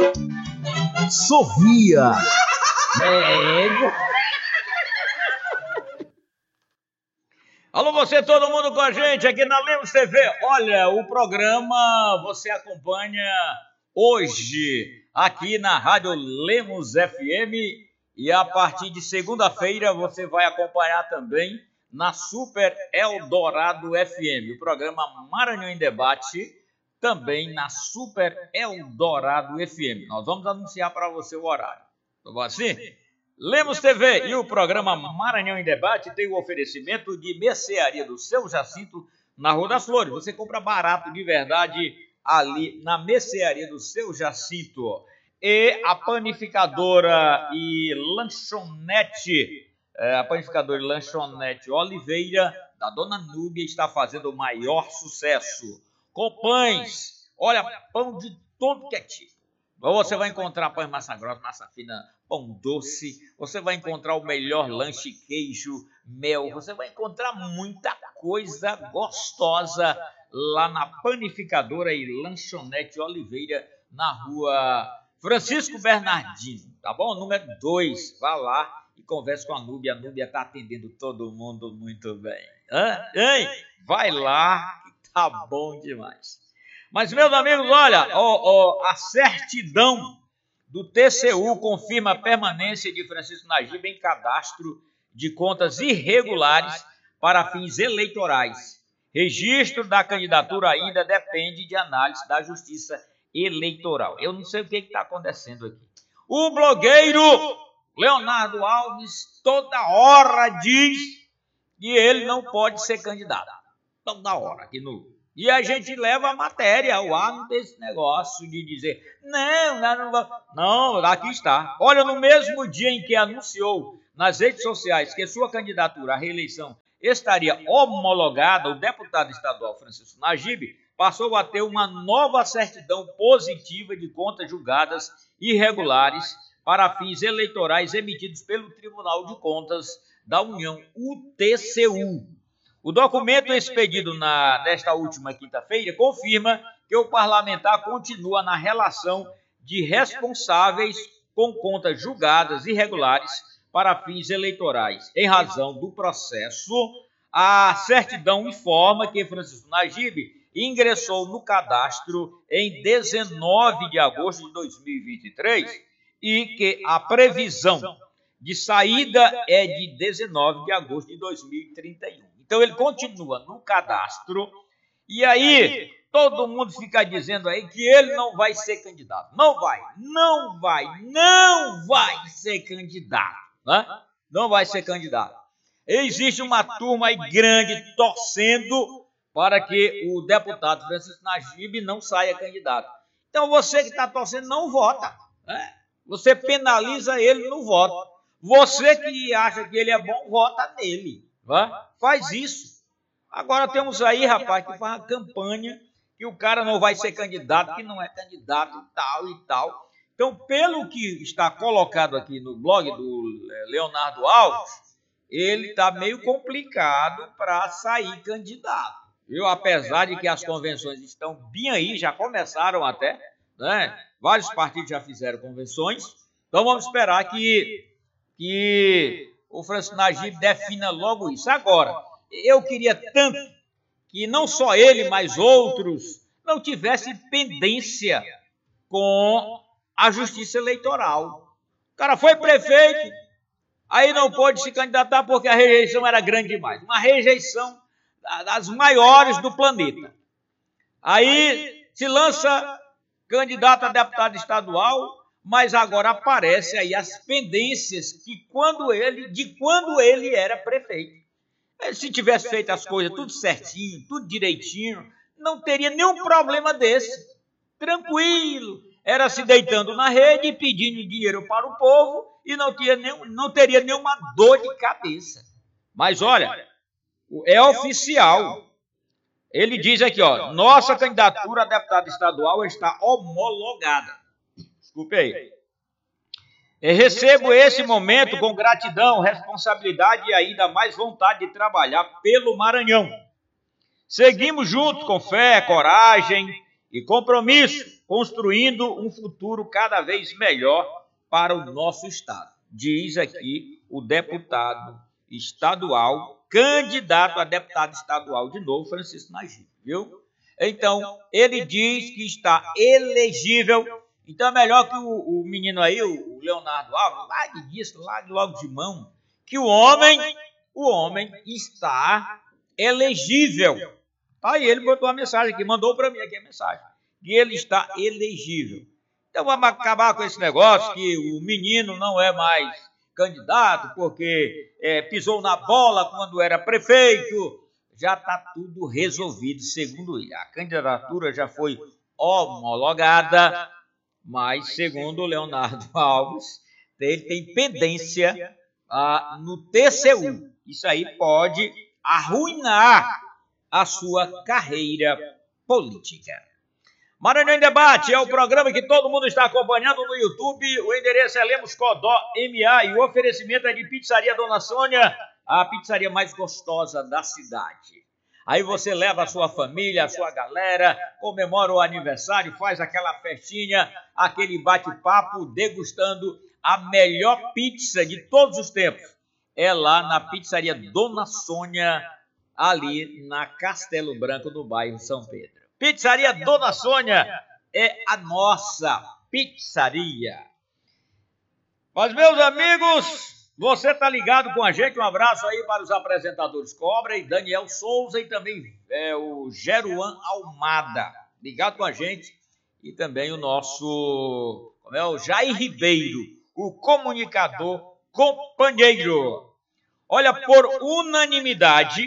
Sorria. Alô, você, todo mundo com a gente aqui na Lemos TV. Olha, o programa você acompanha hoje aqui na Rádio Lemos FM e a partir de segunda-feira você vai acompanhar também na Super Eldorado FM, o programa Maranhão em Debate, também na Super Eldorado FM. Nós vamos anunciar para você o horário. Tá bom assim? Lemos TV e o programa Maranhão em Debate tem o oferecimento de mercearia do Seu Jacinto na Rua das Flores. Você compra barato de verdade ali na mercearia do Seu Jacinto. E a panificadora e lanchonete, Oliveira, da Dona Núbia, está fazendo o maior sucesso. Com pães, olha, pão de todo que é tipo. Você vai encontrar pão de massa grossa, massa fina, pão doce. Você vai encontrar o melhor lanche, queijo, mel. Você vai encontrar muita coisa gostosa lá na panificadora e lanchonete Oliveira, na Rua Francisco Bernardino, tá bom? Número 2, vá lá e converse com a Núbia. A Núbia está atendendo todo mundo muito bem. Hein? Vai lá, que tá bom demais. Mas, meus amigos, olha, a certidão do TCU confirma a permanência de Francisco Najib em cadastro de contas irregulares para fins eleitorais. Registro da candidatura ainda depende de análise da Justiça Eleitoral. Eu não sei o que está acontecendo aqui. O blogueiro Leonardo Alves toda hora diz que ele não pode ser candidato. Toda hora aqui no... E a gente leva a matéria ao ar, não tem esse negócio de dizer, não, aqui está. Olha, no mesmo dia em que anunciou nas redes sociais que sua candidatura à reeleição estaria homologada, o deputado estadual Francisco Najib passou a ter uma nova certidão positiva de contas julgadas irregulares para fins eleitorais emitidos pelo Tribunal de Contas da União, o TCU. O documento expedido nesta última quinta-feira confirma que o parlamentar continua na relação de responsáveis com contas julgadas irregulares para fins eleitorais. Em razão do processo, a certidão informa que Francisco Najib ingressou no cadastro em 19 de agosto de 2023 e que a previsão de saída é de 19 de agosto de 2031. Então, ele continua no cadastro e aí todo mundo fica dizendo aí que ele não vai ser candidato. Não vai ser candidato. Né? Não vai ser candidato. Existe uma turma aí grande torcendo para que o deputado Francisco Najib não saia candidato. Então, você que está torcendo não vota. Né? Você penaliza ele no voto. Você que acha que ele é bom, vota nele. Faz isso. Agora temos aí, rapaz, que faz uma campanha que o cara não vai ser candidato, que não é candidato e tal e tal. Então, pelo que está colocado aqui no blog do Leonardo Alves, ele está meio complicado para sair candidato. Viu? Apesar de que as convenções estão bem aí, já começaram até, né? Vários partidos já fizeram convenções. Então, vamos esperar que o Francisco Najib defina logo isso. Agora, eu queria tanto que não só ele, mas outros não tivessem pendência com a Justiça Eleitoral. O cara foi prefeito, aí não pôde se candidatar porque a rejeição era grande demais. Uma rejeição das maiores do planeta. Aí se lança candidato a deputado estadual, mas agora aparece aí as pendências de quando ele era prefeito. Se tivesse feito as coisas tudo certinho, tudo direitinho, não teria nenhum problema desse. Tranquilo. Era se deitando na rede e pedindo dinheiro para o povo e não teria nenhuma dor de cabeça. Mas olha, é oficial. Ele diz aqui, nossa candidatura a deputado estadual está homologada. Desculpe aí. Eu recebo esse momento com gratidão, responsabilidade e ainda mais vontade de trabalhar pelo Maranhão. Seguimos juntos com fé, coragem e compromisso construindo um futuro cada vez melhor para o nosso Estado. Diz aqui o deputado estadual, candidato a deputado estadual de novo, Francisco Nagibe, viu? Então, ele diz que está elegível. Então, é melhor que o menino aí, o Leonardo Alves, largue disso, largue logo de mão, que o homem está elegível. Aí ele botou uma mensagem aqui, mandou para mim aqui a mensagem, que ele está elegível. Então, vamos acabar com esse negócio que o menino não é mais candidato porque pisou na bola quando era prefeito. Já está tudo resolvido, segundo ele. A candidatura já foi homologada, mas, segundo o Leonardo Alves, ele tem pendência no TCU. Isso aí pode arruinar a sua carreira política. Maranhão em Debate é o programa que todo mundo está acompanhando no YouTube. O endereço é Lemos Codó MA e o oferecimento é de Pizzaria Dona Sônia, a pizzaria mais gostosa da cidade. Aí você leva a sua família, a sua galera, comemora o aniversário, faz aquela festinha, aquele bate-papo, degustando a melhor pizza de todos os tempos. É lá na Pizzaria Dona Sônia, ali na Castelo Branco, no bairro São Pedro. Pizzaria Dona Sônia é a nossa pizzaria. Mas, meus amigos, você está ligado com a gente. Um abraço aí para os apresentadores Cobra e Daniel Souza e também o Jeruan Almada. Ligado com a gente. E também o nosso o Jair Ribeiro, o comunicador companheiro. Olha, por unanimidade,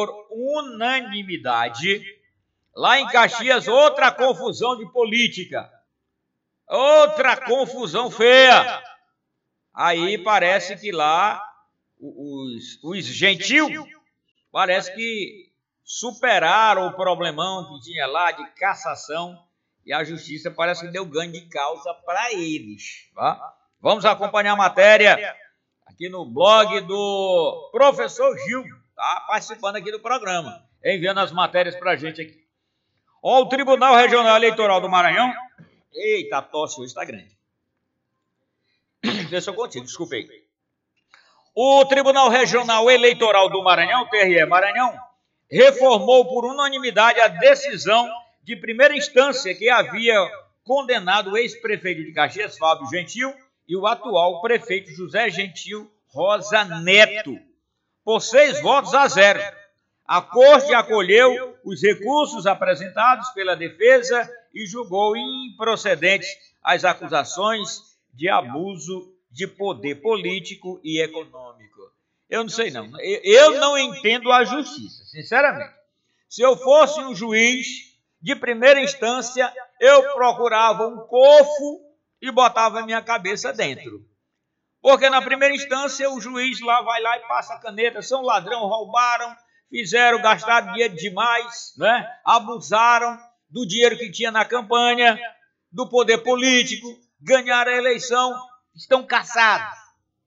lá em Caxias, outra confusão de política. Outra confusão feia. Aí parece que lá os gentil parece que superaram o problemão que tinha lá de cassação e a justiça parece que deu ganho de causa para eles. Tá? Vamos acompanhar a matéria aqui no blog do professor Gil, tá participando aqui do programa, enviando as matérias para a gente aqui. Ó, o Tribunal Regional Eleitoral do Maranhão. Eita, a tosse hoje está grande. Deixa eu contigo, desculpe aí. O Tribunal Regional Eleitoral do Maranhão, TRE Maranhão, reformou por unanimidade a decisão de primeira instância que havia condenado o ex-prefeito de Caxias, Fábio Gentil, e o atual prefeito José Gentil Rosa Neto, por 6-0. A Corte acolheu os recursos apresentados pela defesa e julgou improcedentes as acusações de abuso de poder político e econômico. Eu não sei não. Eu não entendo a justiça, sinceramente. Se eu fosse um juiz de primeira instância, eu procurava um cofo e botava a minha cabeça dentro. Porque na primeira instância o juiz vai lá e passa a caneta. São ladrão, roubaram, gastaram dinheiro demais, né? Abusaram do dinheiro que tinha na campanha, do poder político, ganharam a eleição, estão cassados.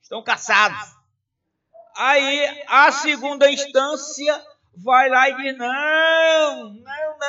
Aí a segunda instância vai lá e diz, não,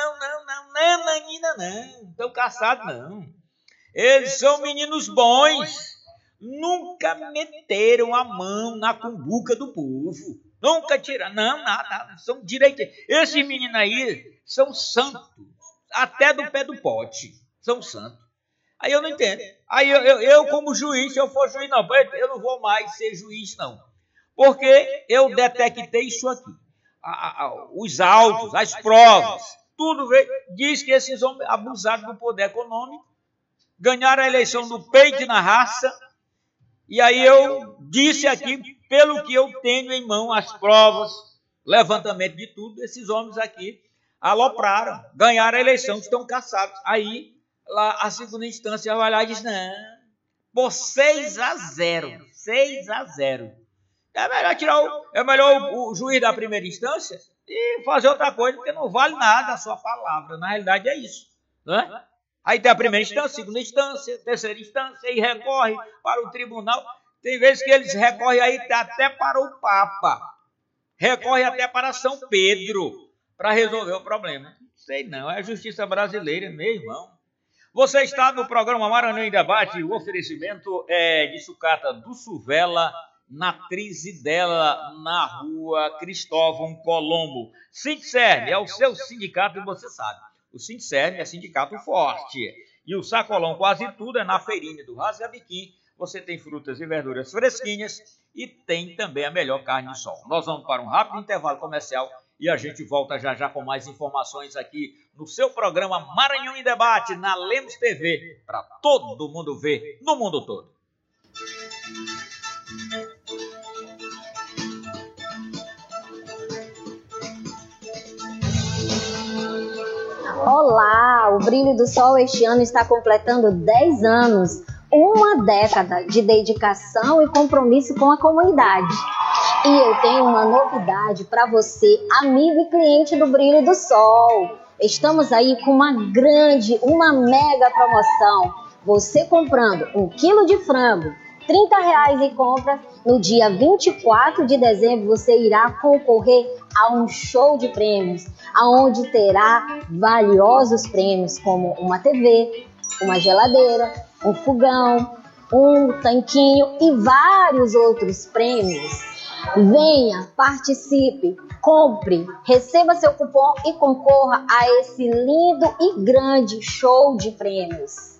estão cassados não. Eles são meninos bons, nunca meteram a mão na cumbuca do povo, nunca tiraram, não, são direitos. Esses meninos aí são santos, até do pé do pote, são santos. Aí eu não entendo. Aí eu como juiz, se eu for juiz, não, eu não vou mais ser juiz, não. Porque eu detectei isso aqui. Os autos, as provas, tudo diz que esses homens abusaram do poder econômico, ganharam a eleição no peito e na raça, e aí eu disse aqui, pelo que eu tenho em mão, as provas, levantamento de tudo, esses homens aqui alopraram, ganharam a eleição, estão cassados. Aí lá a segunda instância vai lá e diz, não, por 6-0. É melhor o juiz da primeira instância e fazer outra coisa, porque não vale nada a sua palavra. Na realidade é isso. Né? Aí tem a primeira instância, segunda instância, terceira instância, e recorre para o tribunal. Tem vezes que eles recorrem aí até para o Papa. Recorre até para São Pedro para resolver o problema. Não sei não, é a justiça brasileira, meu irmão. Você está no programa Maranhão em Debate. O oferecimento é de sucata do Suvela, na Trizidela, na rua Cristóvão Colombo. Sindserv é o seu sindicato e você sabe. O Sindserv é sindicato forte. E o Sacolão Quase Tudo é na feirinha do Razabiquim. Você tem frutas e verduras fresquinhas e tem também a melhor carne de sol. Nós vamos para um rápido intervalo comercial e a gente volta já já com mais informações aqui no seu programa Maranhão em Debate, na Lemos TV, para todo mundo ver no mundo todo. Olá, o Brilho do Sol este ano está completando 10 anos, uma década de dedicação e compromisso com a comunidade. E eu tenho uma novidade para você, amigo e cliente do Brilho do Sol. Estamos aí com uma mega promoção. Você comprando 1 quilo de frango, R$30 em compras, no dia 24 de dezembro você irá concorrer a um show de prêmios, onde terá valiosos prêmios como uma TV, uma geladeira, um fogão, um tanquinho e vários outros prêmios. Venha, participe, compre, receba seu cupom e concorra a esse lindo e grande show de prêmios.